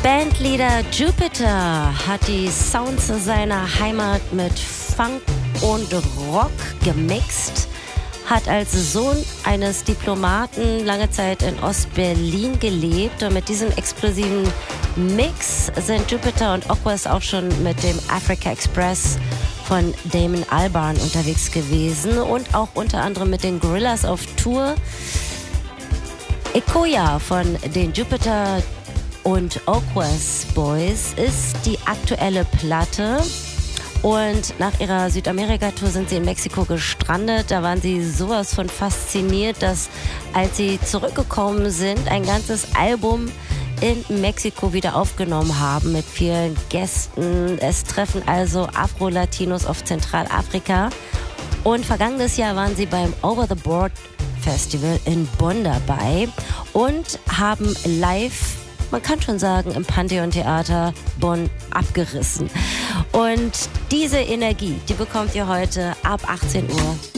Bandleader Jupiter hat die Sounds seiner Heimat mit Funk und Rock gemixt, hat als Sohn eines Diplomaten lange Zeit in Ostberlin gelebt und mit diesem explosiven Mix sind Jupiter und Aquas auch schon mit dem Africa Express von Damon Albarn unterwegs gewesen und auch unter anderem mit den Gorillaz auf Tour. Ekoya von den Jupiter und Aquas Boys ist die aktuelle Platte. Und nach ihrer Südamerika-Tour sind sie in Mexiko gestrandet. Da waren sie sowas von fasziniert, dass als sie zurückgekommen sind, ein ganzes Album in Mexiko wieder aufgenommen haben mit vielen Gästen. Es treffen also Afro-Latinos auf Zentralafrika. Und vergangenes Jahr waren sie beim Over the Board Festival in Bonn dabei und haben live, man kann schon sagen, im Pantheon Theater Bonn abgerissen. Und diese Energie, die bekommt ihr heute ab 18 Uhr